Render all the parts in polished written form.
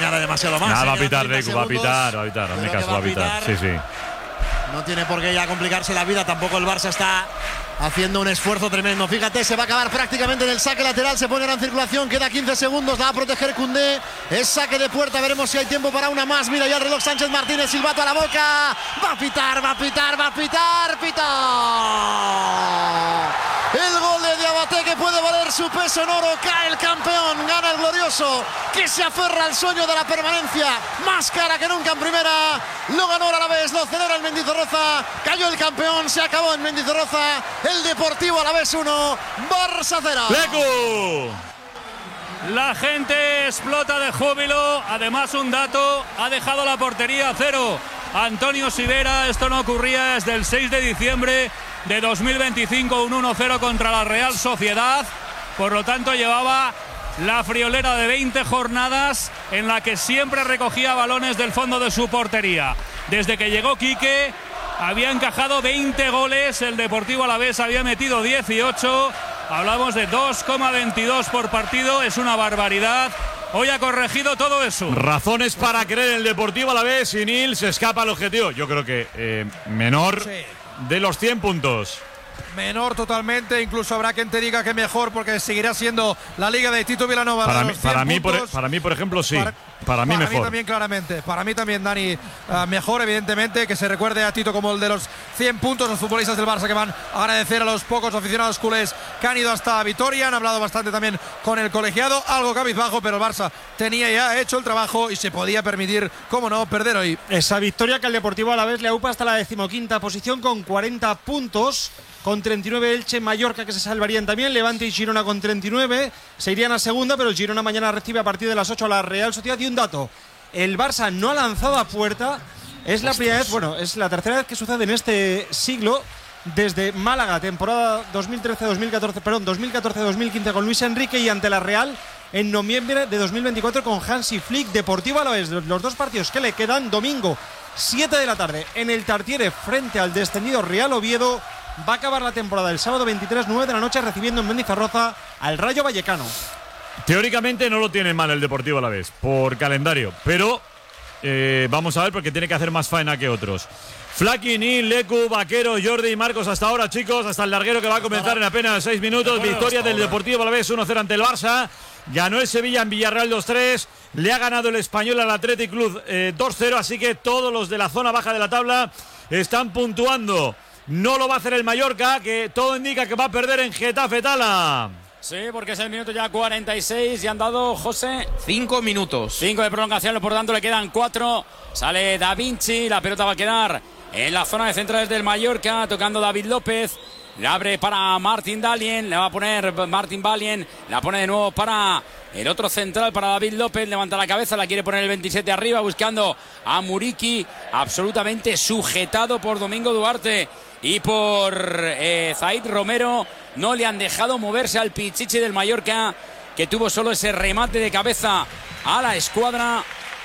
nada demasiado más. Nada, va a pitar, Leku, va a pitar. Hazme caso, va a pitar. Sí. No tiene por qué ya complicarse la vida. Tampoco el Barça está haciendo un esfuerzo tremendo. Fíjate, se va a acabar prácticamente en el saque lateral. Se pone ahora en circulación. Queda 15 segundos. La va a proteger Koundé. Es saque de puerta. Veremos si hay tiempo para una más. Mira ya el reloj. Sánchez Martínez. Silbato a la boca. Va a pitar. Pita. El gol de Diabaté, que puede valer su peso en oro. Cae el campeón. Gana el glorioso, que se aferra al sueño de la permanencia. Más cara que nunca en primera. Lo ganó a la vez. Lo celebra el Mendizorroza. Cayó el campeón. Se acabó en Mendizorroza. El Deportivo Alavés 1, Barça 0. ¡Leku! La gente explota de júbilo. Además, un dato: ha dejado la portería a 0 Antonio Sivera. Esto no ocurría desde el 6 de diciembre de 2025, un 1-0 contra la Real Sociedad. Por lo tanto, llevaba la friolera de 20 jornadas en la que siempre recogía balones del fondo de su portería. Desde que llegó Quique, había encajado 20 goles. El Deportivo Alavés había metido 18. Hablamos de 2,22 por partido. Es una barbaridad. Hoy ha corregido todo eso. Razones para creer en el Deportivo Alavés. Y Nil se escapa al objetivo. Yo creo que menor de los 100 puntos. Menor totalmente, incluso habrá quien te diga que mejor, porque seguirá siendo la Liga de Tito Vilanova. Para mí, por ejemplo, sí. Para mí mejor. Para mí también, claramente. Para mí también, Dani, mejor, evidentemente. Que se recuerde a Tito como el de los 100 puntos. Los futbolistas del Barça que van a agradecer a los pocos aficionados culés que han ido hasta Vitoria. Han hablado bastante también con el colegiado. Algo cabizbajo, pero el Barça tenía ya hecho el trabajo y se podía permitir, cómo no, perder hoy. Esa victoria que al Deportivo Alavés le aupa hasta la 15ª posición con 40 puntos. Con 39 Elche, Mallorca, que se salvarían también. Levante y Girona con 39. Se irían a segunda, pero el Girona mañana recibe a partir de las 8 a la Real Sociedad. Y un dato: el Barça no ha lanzado a puerta. Es la primera vez, es la tercera vez que sucede en este siglo. Desde Málaga, temporada 2014-2015 con Luis Enrique, y ante la Real en noviembre de 2024 con Hansi Flick. Deportivo Alavés, los dos partidos que le quedan: domingo 7 de la tarde en el Tartiere frente al descendido Real Oviedo. Va a acabar la temporada el sábado 23, 9 de la noche, recibiendo en Mendizorroza al Rayo Vallecano. Teóricamente no lo tiene mal el Deportivo Alavés por calendario, pero vamos a ver, porque tiene que hacer más faena que otros. Flaki, Nil, Leku, Vaquero, Jordi y Marcos hasta ahora, chicos, hasta el larguero que va a comenzar en apenas 6 minutos. Victoria del Deportivo Alavés 1-0 ante el Barça. Ganó el Sevilla en Villarreal 2-3. Le ha ganado el Español al Athletic Club 2-0. Así que todos los de la zona baja de la tabla están puntuando. No lo va a hacer el Mallorca, que todo indica que va a perder en Getafe, Tala. Sí, porque es el minuto ya 46 y han dado, José, 5 minutos. 5 de prolongación, por tanto le quedan 4. Sale Da Vinci, la pelota va a quedar en la zona de centrales del Mallorca, tocando David López. Le abre para Martin Dalien, le va a poner Martin Valien, la pone de nuevo para el otro central, para David López. Levanta la cabeza, la quiere poner el 27 arriba, buscando a Muriqui, absolutamente sujetado por Domingo Duarte y por Zaid Romero. No le han dejado moverse al Pichichi del Mallorca, que tuvo solo ese remate de cabeza a la escuadra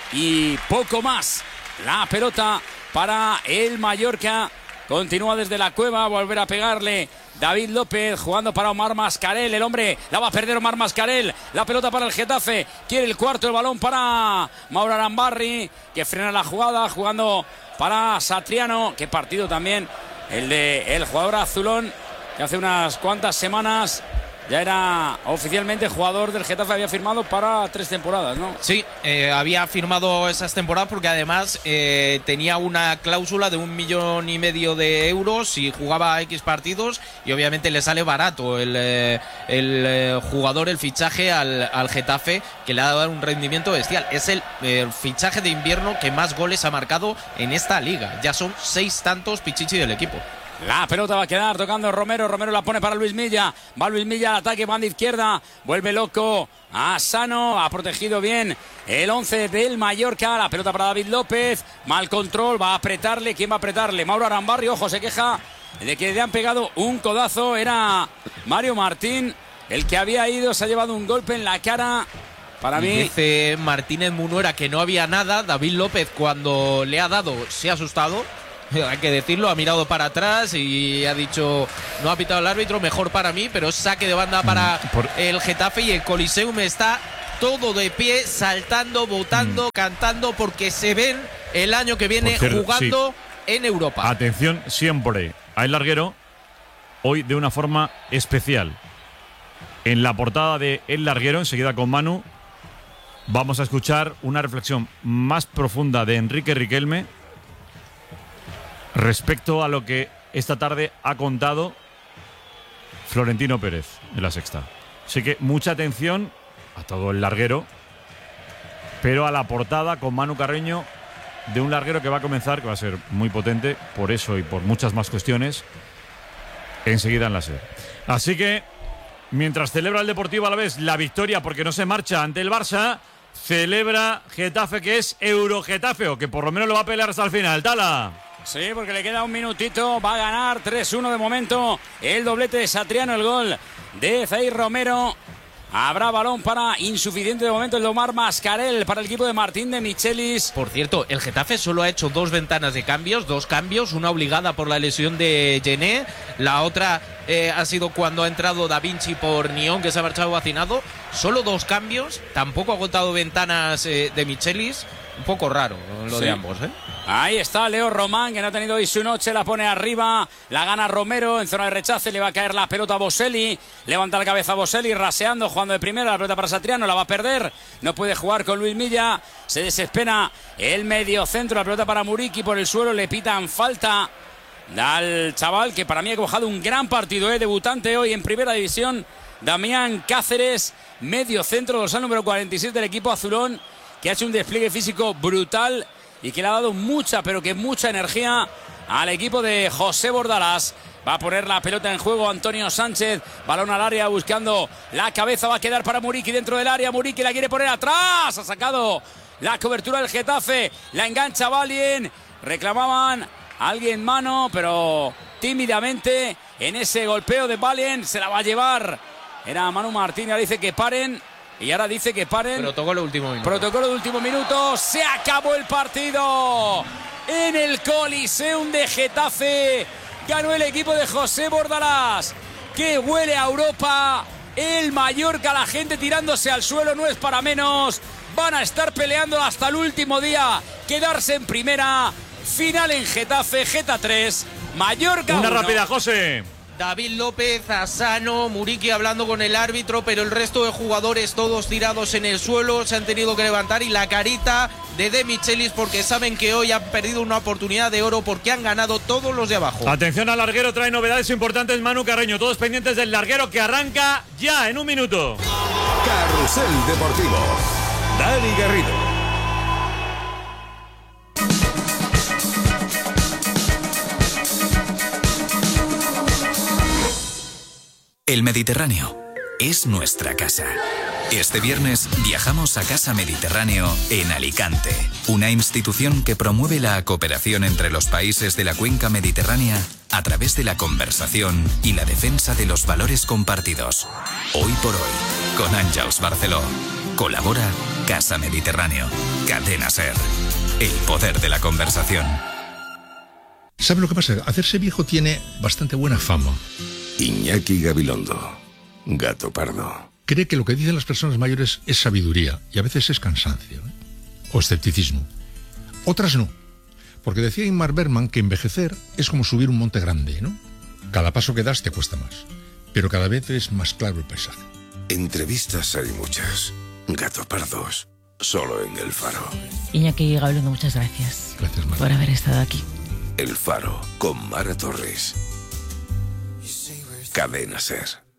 y poco más. La pelota para el Mallorca. Continúa desde la cueva, volver a pegarle David López, jugando para Omar Mascarell. El hombre la va a perder Omar Mascarell. La pelota para el Getafe. Quiere el cuarto, el balón para Mauro Arambarri, que frena la jugada, jugando para Satriano. Qué partido también el de el jugador azulón, que hace unas cuantas semanas ya era oficialmente jugador del Getafe. Había firmado para 3 temporadas, ¿no? Sí, había firmado esas temporadas porque además tenía una cláusula de 1,5 millones de euros si jugaba X partidos, y obviamente le sale barato el jugador, el fichaje al Getafe, que le ha dado un rendimiento bestial. Es el fichaje de invierno que más goles ha marcado en esta liga. Ya son 6 tantos Pichichi del equipo. La pelota va a quedar tocando Romero. Romero la pone para Luis Milla. Va Luis Milla al ataque, banda izquierda. Vuelve loco a Sano. Ha protegido bien el 11 del Mallorca. La pelota para David López. Mal control. Va a apretarle. ¿Quién va a apretarle? Mauro Arambarri. Ojo, se queja de que le han pegado un codazo. Era Mario Martín el que había ido. Se ha llevado un golpe en la cara. Para mí, dice Martínez Munuera que no había nada. David López, cuando le ha dado, se ha asustado. Hay que decirlo, ha mirado para atrás y ha dicho: no ha pitado el árbitro, mejor para mí, pero es saque de banda para el Getafe, y el Coliseum está todo de pie, saltando, votando, cantando, porque se ven el año que viene jugando en Europa. Atención siempre a El Larguero, hoy de una forma especial. En la portada de El Larguero, enseguida con Manu, vamos a escuchar una reflexión más profunda de Enrique Riquelme respecto a lo que esta tarde ha contado Florentino Pérez en La Sexta. Así que mucha atención a todo El Larguero, pero a la portada con Manu Carreño de un larguero que va a comenzar, que va a ser muy potente, por eso y por muchas más cuestiones, enseguida en la SER. Así que, mientras celebra el Deportivo Alavés la victoria porque no se marcha ante el Barça, celebra Getafe, que es Eurogetafe, o que por lo menos lo va a pelear hasta el final. Tala. Sí, porque le queda un minutito, va a ganar 3-1 de momento, el doblete de Satriano, el gol de Zair Romero. Habrá balón para insuficiente de momento el de Omar Mascarell para el equipo de Martín de Michelis. Por cierto, el Getafe solo ha hecho 2 ventanas de cambios, 2 cambios, una obligada por la lesión de Gené, la otra ha sido cuando ha entrado Da Vinci por Nión, que se ha marchado vacinado. Solo 2 cambios, tampoco ha agotado ventanas de Michelis. Un poco raro lo de ambos, ¿eh? Ahí está Leo Román, que no ha tenido hoy su noche, la pone arriba, la gana Romero, en zona de rechace le va a caer la pelota a Boselli, levanta la cabeza a Boselli, raseando, jugando de primera, la pelota para Satriano, la va a perder, no puede jugar con Luis Milla, se desespera el medio centro, la pelota para Muriqui por el suelo, le pitan falta al chaval, que para mí ha cojado un gran partido, debutante hoy en primera división, Damián Cáceres, medio centro, dorsal número 46 del equipo azulón, que ha hecho un despliegue físico brutal y que le ha dado mucha, pero que mucha energía al equipo de José Bordalás. Va a poner la pelota en juego Antonio Sánchez, balón al área buscando la cabeza, va a quedar para Muriqui dentro del área, Muriqui la quiere poner atrás, ha sacado la cobertura del Getafe, la engancha Valien, reclamaban a alguien mano, pero tímidamente en ese golpeo de Valien se la va a llevar, era Manu Martín, ahora dice que paren. Y ahora dice que paren. Protocolo de último minuto. Protocolo de último minuto. Se acabó el partido. En el Coliseum de Getafe. Ganó el equipo de José Bordalás. Que huele a Europa. El Mallorca, la gente tirándose al suelo. No es para menos. Van a estar peleando hasta el último día. Quedarse en primera. Final en Getafe. Geta 3. Mallorca 1. Una rápida, José. David López, Asano, Muriqui hablando con el árbitro, pero el resto de jugadores todos tirados en el suelo, se han tenido que levantar, y la carita de Michelis porque saben que hoy han perdido una oportunidad de oro porque han ganado todos los de abajo. Atención al larguero, trae novedades importantes Manu Carreño, todos pendientes del larguero que arranca ya en un minuto. Carrusel Deportivo, Dani Garrido. El Mediterráneo es nuestra casa. Este viernes viajamos a Casa Mediterráneo en Alicante, una institución que promueve la cooperación entre los países de la cuenca mediterránea a través de la conversación y la defensa de los valores compartidos. Hoy por hoy, con Àngels Barceló. Colabora Casa Mediterráneo. Cadena SER. El poder de la conversación. ¿Sabe lo que pasa? Hacerse viejo tiene bastante buena fama. Iñaki Gabilondo, Gato Pardo. Cree que lo que dicen las personas mayores es sabiduría y a veces es cansancio, o escepticismo. Otras no, porque decía Ingmar Bergman que envejecer es como subir un monte grande, ¿no? Cada paso que das te cuesta más, pero cada vez es más claro el paisaje. Entrevistas hay muchas, Gato Pardos, solo en El Faro. Iñaki Gabilondo, muchas gracias. Gracias, Mar. Por haber estado aquí. El Faro, con Mara Torres. Cadena SER.